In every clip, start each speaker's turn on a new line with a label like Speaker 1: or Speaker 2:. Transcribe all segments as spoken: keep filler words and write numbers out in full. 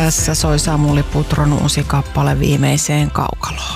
Speaker 1: Tässä soi Samuli Putron uusi kappale Viimeiseen kaukaloon.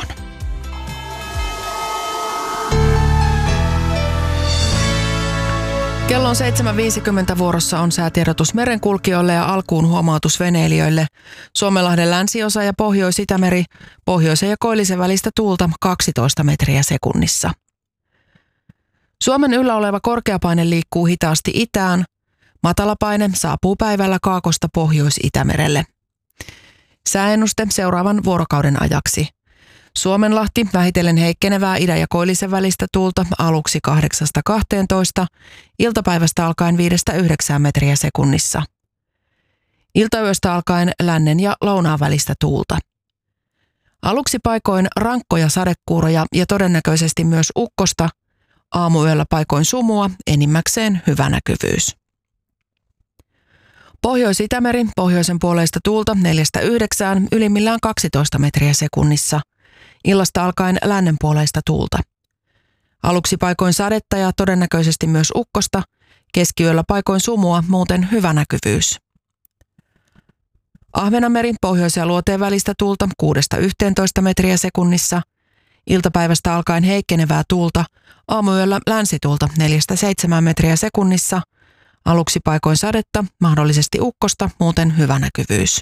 Speaker 1: Kello on seitsemän viisikymmentä, vuorossa on säätiedotus merenkulkijoille ja alkuun huomautus veneilijöille. Suomenlahden länsiosa ja Pohjois-Itämeri, pohjoisen ja koillisen välistä tuulta kaksitoista metriä sekunnissa. Suomen yllä oleva korkeapaine liikkuu hitaasti itään. Matalapaine saapuu päivällä kaakosta Pohjois-Itämerelle. Sääennuste seuraavan vuorokauden ajaksi. Suomenlahti vähitellen heikkenevää idän ja koillisen välistä tuulta aluksi kahdeksasta kahteentoista, iltapäivästä alkaen viidestä yhdeksään metriä sekunnissa. Iltayöstä alkaen lännen ja lounaan välistä tuulta. Aluksi paikoin rankkoja sadekuuroja ja todennäköisesti myös ukkosta, aamuyöllä paikoin sumua, enimmäkseen hyvä näkyvyys. Pohjois-Itämeri, pohjoisen puoleista tuulta neljästä yhdeksään, ylimmillään kaksitoista metriä sekunnissa. Illasta alkaen lännen puoleista tuulta. Aluksi paikoin sadetta ja todennäköisesti myös ukkosta, keskiyöllä paikoin sumua, muuten hyvä näkyvyys. Ahvenanmeri, pohjois- ja luoteen välistä tuulta kuudesta yhteentoista metriä sekunnissa. Iltapäivästä alkaen heikkenevää tuulta, aamuyöllä länsituulta neljästä seitsemään metriä sekunnissa. Aluksi paikoin sadetta, mahdollisesti ukkosta, muuten hyvä näkyvyys.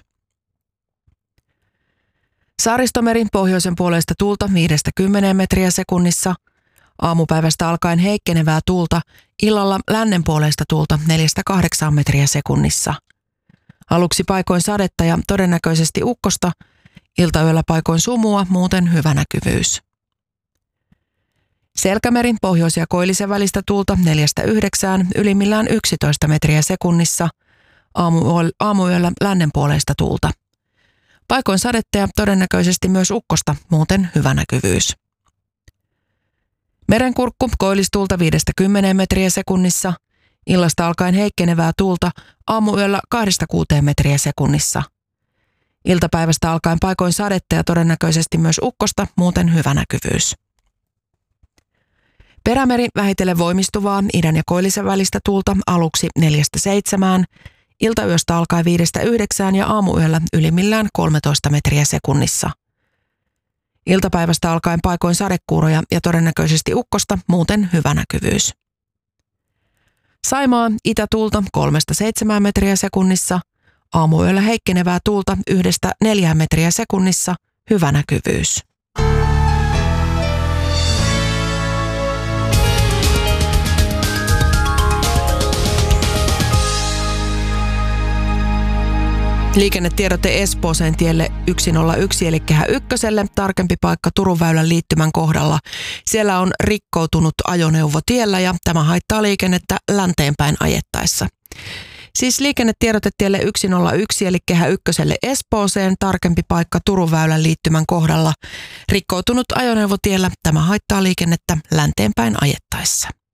Speaker 1: Saaristomeri, pohjoisen puoleista tuulta viidestä kymmeneen metriä sekunnissa. Aamupäivästä alkaen heikkenevää tuulta, illalla lännen puoleista tuulta neljästä kahdeksaan metriä sekunnissa. Aluksi paikoin sadetta ja todennäköisesti ukkosta, iltayöllä paikoin sumua, muuten hyvä näkyvyys. Selkämeri, pohjois- ja koillisen välistä tuulta neljästä yhdeksään, ylimmillään yksitoista metriä sekunnissa. Aamuyöllä lännen puoleista tuulta. Paikoin sadetta ja todennäköisesti myös ukkosta, muuten hyvä näkyvyys. Merenkurkku, koillistuulta viidestä kymmeneen metriä sekunnissa. Illasta alkaen heikkenevää tuulta, aamuyöllä kahdesta kuuteen metriä sekunnissa. Iltapäivästä alkaen paikoin sadetta ja todennäköisesti myös ukkosta, muuten hyvä näkyvyys. Perämeri, vähitellen voimistuvaa idän ja koillisen välistä tuulta aluksi neljästä seitsemään, iltayöstä alkaen viidestä yhdeksään ja aamuyöllä ylimmillään kolmetoista metriä sekunnissa. Iltapäivästä alkaen paikoin sadekuuroja ja todennäköisesti ukkosta, muuten hyvä näkyvyys. Saimaa, itätuulta kolmesta seitsemään metriä sekunnissa, aamuyöllä heikkenevää tuulta yhdestä neljään metriä sekunnissa, hyvä näkyvyys. Liikennetiedote Espooseen tielle yksi nolla yksi eli Kehä ykköselle, tarkempi paikka Turun väylän liittymän kohdalla. Siellä on rikkoutunut ajoneuvo tiellä ja tämä haittaa liikennettä länteenpäin ajettaessa. Siis liikennetiedote tielle yksi nolla yksi eli Kehä ykköselle Espooseen, tarkempi paikka Turun väylän liittymän kohdalla. Rikkoutunut ajoneuvo tiellä, tämä haittaa liikennettä länteenpäin ajettaessa.